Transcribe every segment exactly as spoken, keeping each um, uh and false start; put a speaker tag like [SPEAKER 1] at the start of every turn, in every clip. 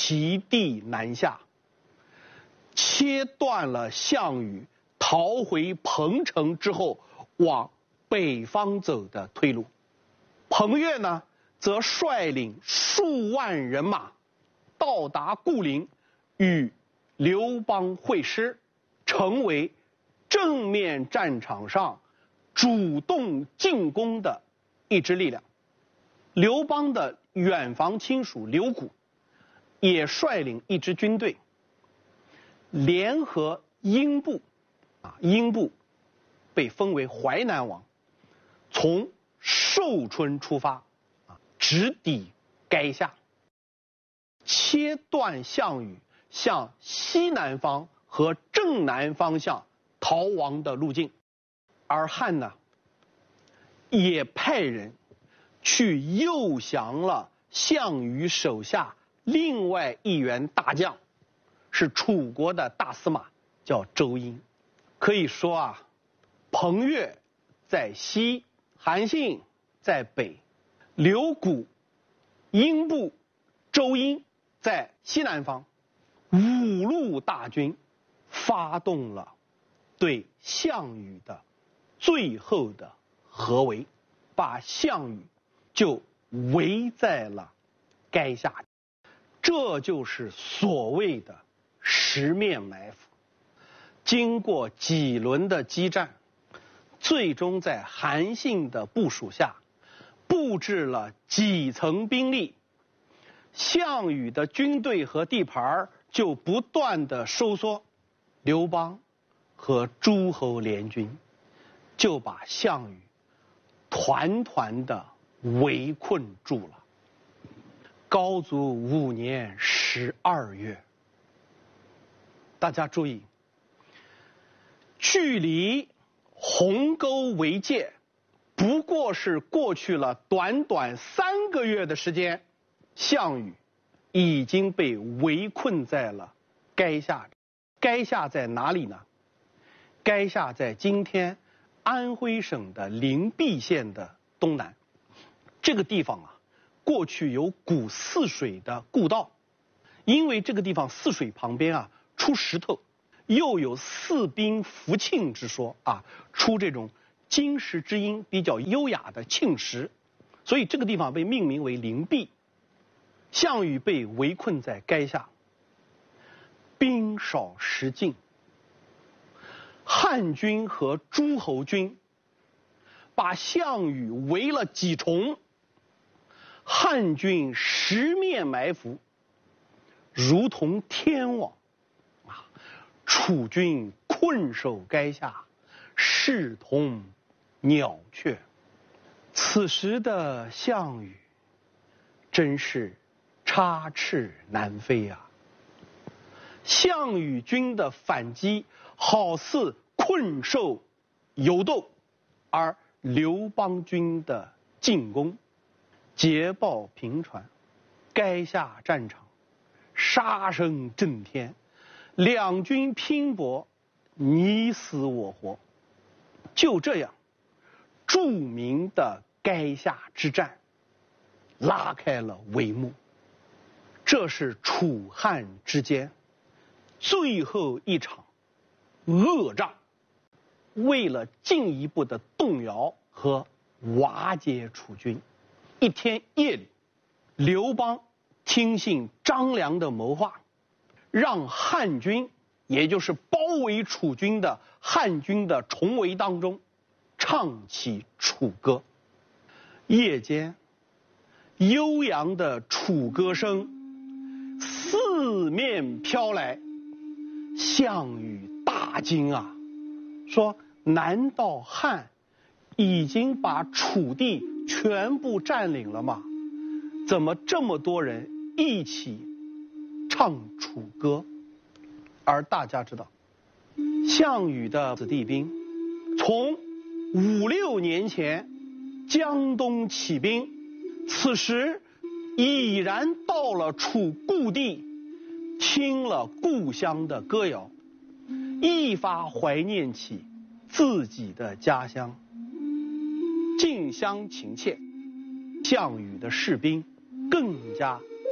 [SPEAKER 1] 齐地南下，切断了项羽逃回彭城之后往北方走的退路。彭越呢，则率领数万人马到达固陵，与刘邦会师，成为正面战场上主动进攻的一支力量。刘邦的远房亲属刘祜也率领一支军队，联合英布，啊，英布被封为淮南王，从寿春出发，啊，直抵垓下，切断项羽向西南方和正南方向逃亡的路径。而汉呢，也派人去诱降了项羽手下另外一员大将，是楚国的大司马，叫周婴。可以说啊，彭越在西，韩信在北，刘祜、英布、周婴在西南方，五路大军发动了对项羽的最后的合围，把项羽就围在了垓下。这就是所谓的十面埋伏。经过几轮的激战，最终在韩信的部署下，布置了几层兵力，项羽的军队和地盘就不断的收缩，刘邦和诸侯联军就把项羽团团的围困住了。高祖五年十二月，大家注意，距离鸿沟为界不过是过去了短短三个月的时间，项羽已经被围困在了垓下。垓下在哪里呢？垓下在今天安徽省的灵璧县的东南。这个地方啊，过去有古泗水的故道，因为这个地方泗水旁边啊出石头，又有四兵符磬之说啊，出这种金石之音比较优雅的磬石，所以这个地方被命名为灵璧。项羽被围困在垓下，兵少食尽，汉军和诸侯军把项羽围了几重，汉军十面埋伏，如同天网啊！楚军困守垓下，视同鸟雀。此时的项羽真是插翅难飞啊！项羽军的反击好似困兽犹斗，而刘邦军的进攻捷报频传，垓下战场杀声震天，两军拼搏，你死我活。就这样，著名的垓下之战拉开了帷幕。这是楚汉之间最后一场恶仗。为了进一步的动摇和瓦解楚军，一天夜里，刘邦听信张良的谋划，让汉军，也就是包围楚军的汉军的重围当中，唱起楚歌。夜间，悠扬的楚歌声四面飘来，项羽大惊啊，说：难道汉已经把楚地全部占领了吗？怎么这么多人一起唱楚歌？而大家知道，项羽的子弟兵从五六年前江东起兵，此时已然到了楚故地，听了故乡的歌谣，一发怀念起自己的家乡，近乡情切。项羽的士兵更加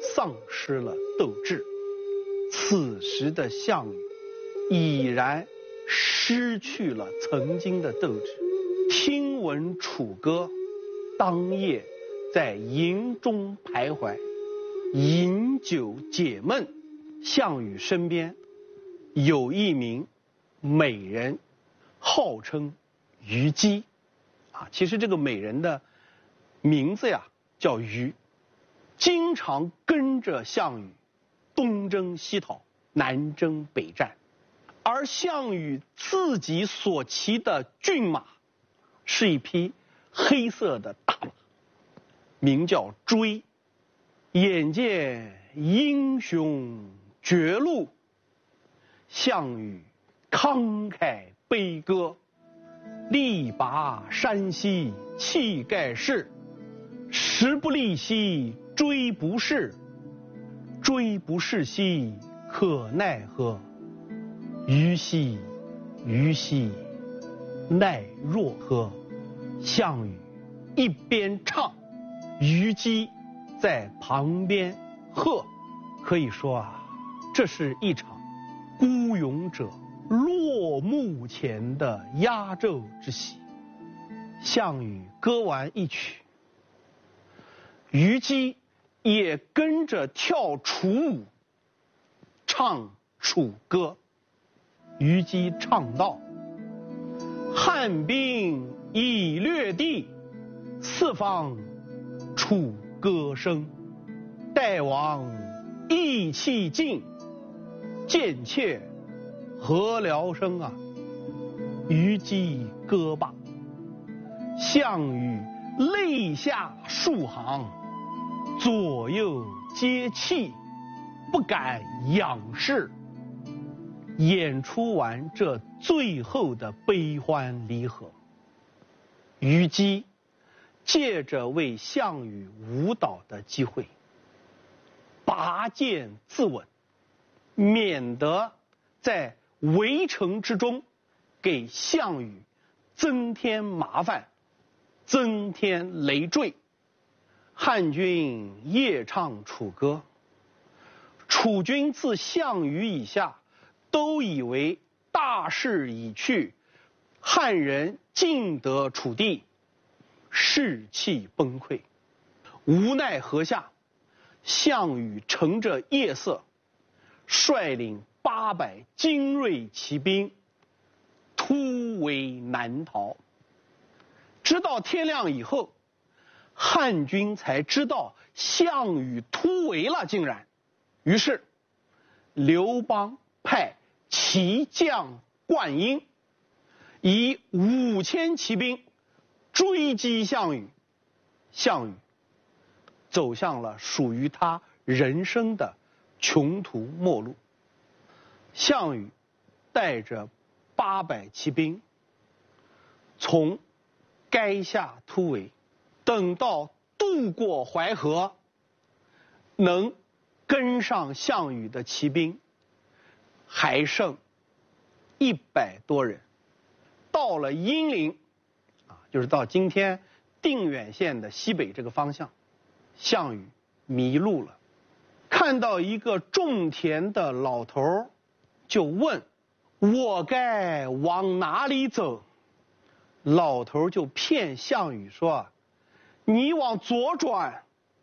[SPEAKER 1] 丧失了斗志。此时的项羽已然失去了曾经的斗志。听闻楚歌，当夜在营中徘徊，饮酒解闷。项羽身边有一名美人，号称虞姬。啊，其实这个美人的名字呀叫虞，经常跟着项羽东征西讨，南征北战。而项羽自己所骑的骏马是一匹黑色的大马，名叫追。眼见英雄绝路，项羽慷慨悲歌，力拔山兮气盖世，时不利兮骓不逝，骓不逝兮可奈何，虞兮虞兮奈若何。项羽一边唱，虞姬在旁边和。可以说啊，这是一场孤勇者落幕前的压轴之喜。项羽歌完一曲，虞姬也跟着跳楚舞，唱楚歌。虞姬唱道：汉兵已略地，四方楚歌声。代王意气尽，贱妾何聊生啊！虞姬歌罢，项羽泪下数行，左右皆泣，不敢仰视。演出完这最后的悲欢离合，虞姬借着为项羽舞蹈的机会，拔剑自刎，免得在围城之中给项羽增添麻烦，增添累赘。汉军夜唱楚歌，楚军自项羽以下都以为大势已去，汉人尽得楚地，士气崩溃。无奈何下，项羽乘着夜色，率领八百精锐骑兵突围南逃。直到天亮以后，汉军才知道项羽突围了，竟然。于是刘邦派骑将灌婴以五千骑兵追击项羽，项羽走向了属于他人生的穷途末路。项羽带着八百骑兵从垓下突围，等到渡过淮河，能跟上项羽的骑兵还剩一百多人。到了阴陵，啊，就是到今天定远县的西北这个方向，项羽迷路了，看到一个种田的老头，就问：我该往哪里走？老头就骗项羽说：你往左转。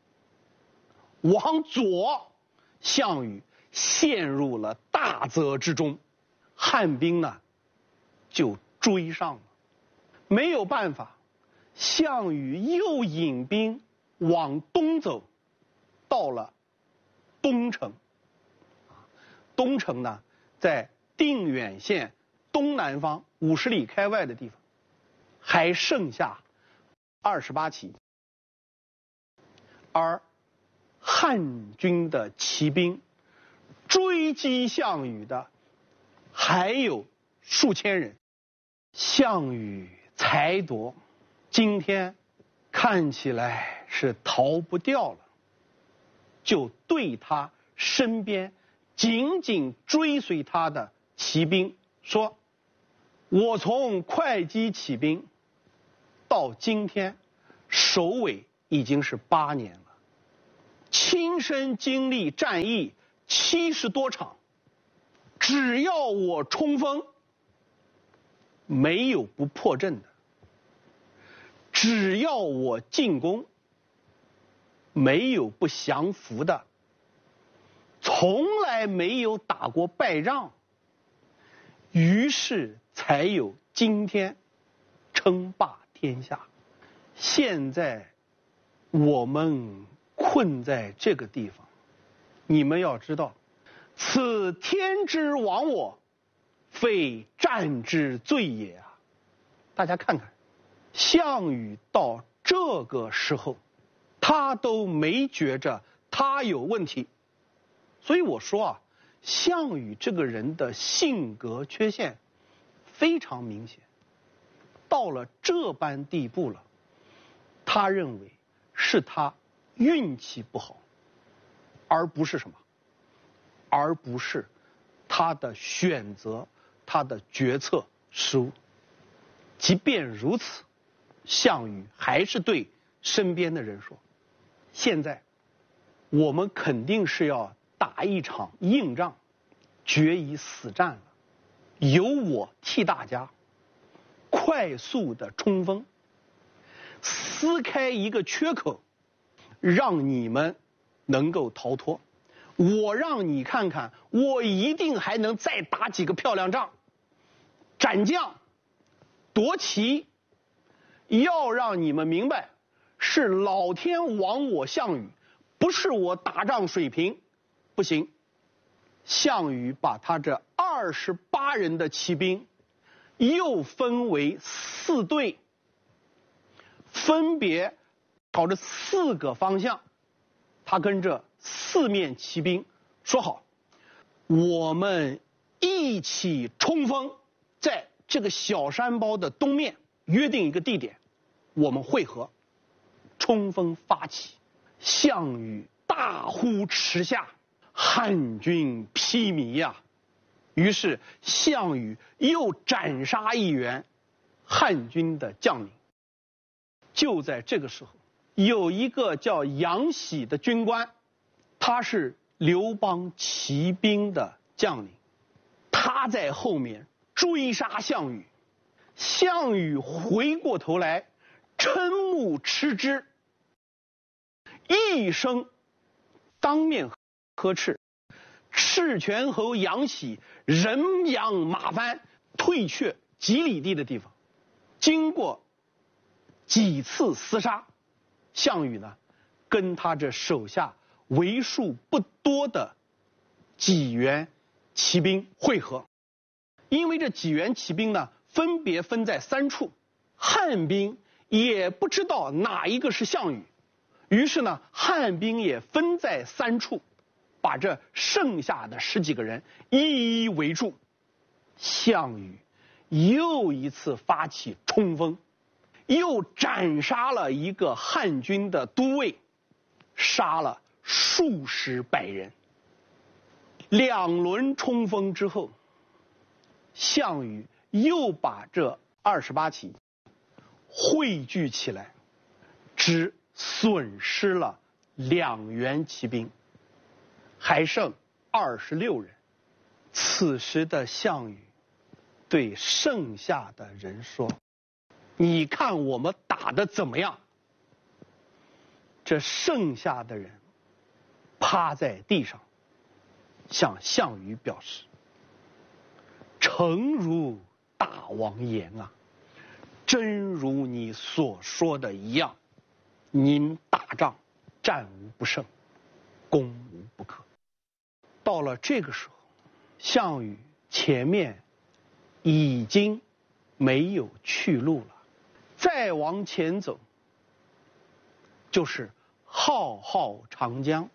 [SPEAKER 1] 往左，项羽陷入了大泽之中，汉兵呢就追上了。没有办法，项羽又引兵往东走，到了东城。东城呢在定远县东南方五十里开外的地方，还剩下二十八骑。而汉军的骑兵追击项羽的还有数千人。项羽才夺，今天看起来是逃不掉了，就对他身边紧紧追随他的骑兵说：我从会稽起兵到今天，首尾已经是八年了， 亲身经历战役七十多场，只要我冲锋，没有不破阵的；只要我进攻，没有不降服的。从来没有打过败仗，于是才有今天称霸天下。现在我们困在这个地方，你们要知道，此天之亡我，非战之罪也啊！大家看看，项羽到这个时候，他都没觉着他有问题。所以我说啊，项羽这个人的性格缺陷非常明显，到了这般地步了，他认为是他运气不好，而不是什么，而不是他的选择、他的决策失误。即便如此，项羽还是对身边的人说：“现在我们肯定是要打一场硬仗，决一死战了，由我替大家快速的冲锋，撕开一个缺口，让你们能够逃脱。我让你看看，我一定还能再打几个漂亮仗，斩将夺旗，要让你们明白，是老天亡我项羽，不是我打仗水平不行。”项羽把他这二十八人的骑兵又分为四队，分别朝着四个方向，他跟这四面骑兵说好，我们一起冲锋，在这个小山包的东面约定一个地点，我们会合。冲锋发起，项羽大呼驰下，汉军披靡呀！于是项羽又斩杀一员汉军的将领。就在这个时候，有一个叫杨喜的军官，他是刘邦骑兵的将领，他在后面追杀项羽。项羽回过头来，瞠目吃之，一声当面呵斥，赤泉侯杨喜人仰马翻，退却几里地的地方。经过几次厮杀，项羽呢跟他这手下为数不多的几员骑兵会合。因为这几员骑兵呢分别分在三处，汉兵也不知道哪一个是项羽，于是呢汉兵也分在三处，把这剩下的十几个人一一围住。项羽又一次发起冲锋，又斩杀了一个汉军的都尉，杀了数十百人。两轮冲锋之后，项羽又把这二十八骑汇聚起来，只损失了两员骑兵，还剩二十六人。此时的项羽对剩下的人说：“你看我们打得怎么样？”这剩下的人趴在地上，向项羽表示：“诚如大王言啊，真如你所说的一样，您打仗战无不胜，攻无不克。”到了这个时候，项羽前面已经没有去路了，再往前走就是浩浩长江。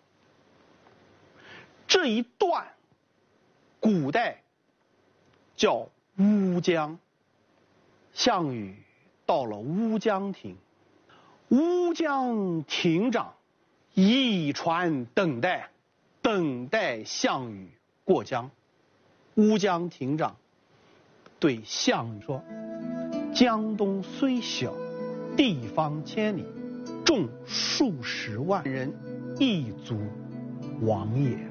[SPEAKER 1] 这一段古代叫乌江。项羽到了乌江亭，乌江亭长一船等待，等待项羽过江。乌江亭长对项羽说：“江东虽小，地方千里，众数十万人， 异族亡也。